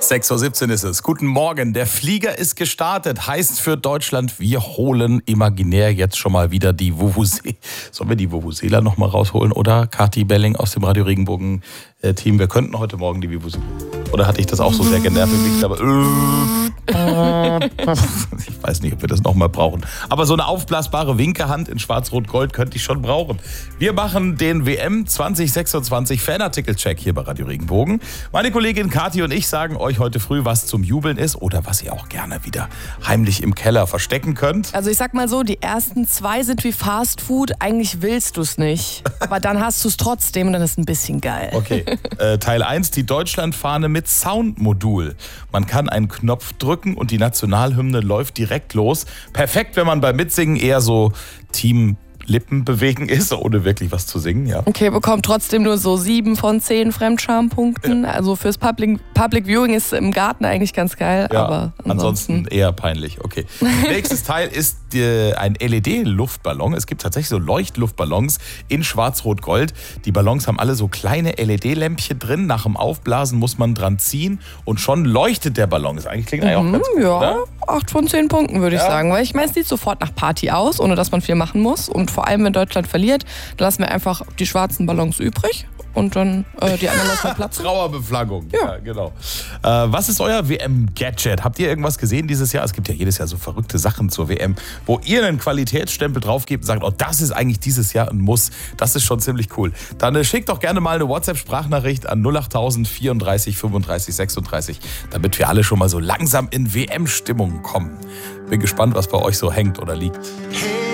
6:17 Uhr ist es. Guten Morgen. Der Flieger ist gestartet. Heißt für Deutschland, wir holen imaginär jetzt schon mal wieder die Vuvuzela. Sollen wir die Vuvuzela noch mal rausholen? Oder Kathi Belling aus dem Radio Regenbogen-Team? Wir könnten heute Morgen die Vuvuzela. Oder hatte ich das auch so sehr genervt? Aber ich weiß nicht, ob wir das noch mal brauchen. Aber so eine aufblasbare Winkehand in Schwarz-Rot-Gold könnte ich schon brauchen. Wir machen den WM 2026 Fanartikel-Check hier bei Radio Regenbogen. Meine Kollegin Kathi und ich sagen euch heute früh, was zum Jubeln ist oder was ihr auch gerne wieder heimlich im Keller verstecken könnt. Also ich sag mal so, die ersten 2 sind wie Fast Food. Eigentlich willst du es nicht, aber dann hast du es trotzdem und dann ist es ein bisschen geil. Okay, Teil 1, die Deutschlandfahne mit Soundmodul. Man kann einen Knopf drücken und die Nationalhymne läuft direkt los. Perfekt, wenn man beim Mitsingen eher so Lippen bewegen ist, ohne wirklich was zu singen, ja. Okay, bekommt trotzdem nur so 7 von 10 Fremdscham-Punkten. Ja. Also fürs Public Viewing ist im Garten eigentlich ganz geil, ja, aber ansonsten eher peinlich. Okay. Nächstes Teil ist ein LED-Luftballon. Es gibt tatsächlich so Leuchtluftballons in Schwarz-Rot-Gold. Die Ballons haben alle so kleine LED-Lämpchen drin. Nach dem Aufblasen muss man dran ziehen und schon leuchtet der Ballon. Das klingt eigentlich auch ganz gut, ja, oder? 8 von 10 Punkten würde ich sagen. Weil ich meine, es sieht sofort nach Party aus, ohne dass man viel machen muss. Und vor allem, wenn Deutschland verliert, dann lassen wir einfach die schwarzen Ballons übrig und dann die anderen lassen wir platzen. Trauerbeflaggung. Ja, genau. Was ist euer WM-Gadget? Habt ihr irgendwas gesehen dieses Jahr? Es gibt ja jedes Jahr so verrückte Sachen zur WM, wo ihr einen Qualitätsstempel draufgebt und sagt, oh, das ist eigentlich dieses Jahr ein Muss. Das ist schon ziemlich cool. Dann schickt doch gerne mal eine WhatsApp-Sprachnachricht an 08000 34 35 36, damit wir alle schon mal so langsam in WM-Stimmung kommen. Bin gespannt, was bei euch so hängt oder liegt.